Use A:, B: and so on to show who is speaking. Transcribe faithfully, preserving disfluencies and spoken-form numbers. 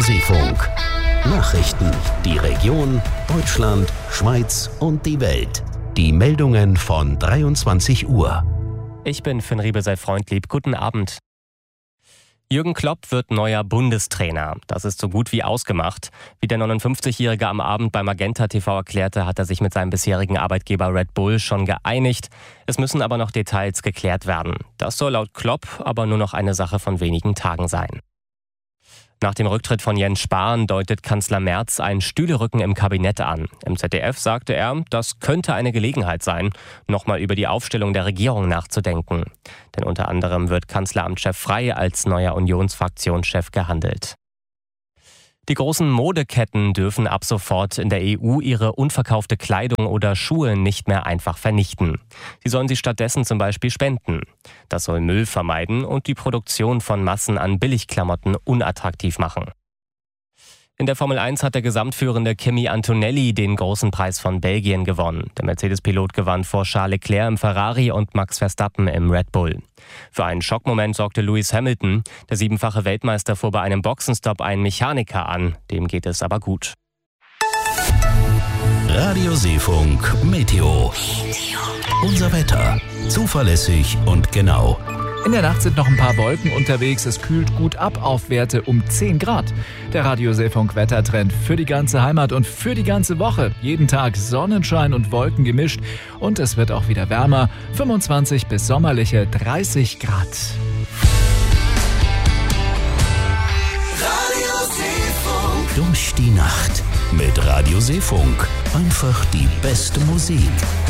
A: Seefunk. Nachrichten, die Region, Deutschland, Schweiz und die Welt. Die Meldungen von dreiundzwanzig Uhr.
B: Ich bin Finn Riebe, sei freundlieb. Guten Abend. Jürgen Klopp wird neuer Bundestrainer. Das ist so gut wie ausgemacht. Wie der neunundfünfzigjährige am Abend bei Magenta T V erklärte, hat er sich mit seinem bisherigen Arbeitgeber Red Bull schon geeinigt. Es müssen aber noch Details geklärt werden. Das soll laut Klopp aber nur noch eine Sache von wenigen Tagen sein. Nach dem Rücktritt von Jens Spahn deutet Kanzler Merz ein Stühlerücken im Kabinett an. Im Z D F sagte er, das könnte eine Gelegenheit sein, nochmal über die Aufstellung der Regierung nachzudenken. Denn unter anderem wird Kanzleramtschef Frey als neuer Unionsfraktionschef gehandelt. Die großen Modeketten dürfen ab sofort in der E U ihre unverkaufte Kleidung oder Schuhe nicht mehr einfach vernichten. Sie sollen sie stattdessen zum Beispiel spenden. Das soll Müll vermeiden und die Produktion von Massen an Billigklamotten unattraktiv machen. In der Formel eins hat der gesamtführende Kimi Antonelli den großen Preis von Belgien gewonnen. Der Mercedes-Pilot gewann vor Charles Leclerc im Ferrari und Max Verstappen im Red Bull. Für einen Schockmoment sorgte Lewis Hamilton. Der siebenfache Weltmeister fuhr bei einem Boxenstopp einen Mechaniker an. Dem geht es aber gut.
A: Radio Seefunk Meteo. Unser Wetter. Zuverlässig und genau.
C: In der Nacht sind noch ein paar Wolken unterwegs. Es kühlt gut ab auf Werte um zehn Grad. Der Radio Seefunk Wettertrend für die ganze Heimat und für die ganze Woche. Jeden Tag Sonnenschein und Wolken gemischt. Und es wird auch wieder wärmer. fünfundzwanzig bis sommerliche dreißig Grad.
A: Radio Seefunk. Durch die Nacht mit Radio Seefunk. Einfach die beste Musik.